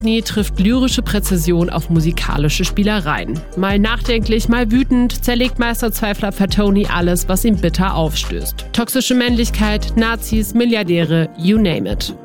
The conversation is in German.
Nie trifft lyrische Präzision auf musikalische Spielereien. Mal nachdenklich, mal wütend zerlegt Meisterzweifler Fatoni alles, was ihm bitter aufstößt. Toxische Männlichkeit, Nazis, Milliardäre, you name it.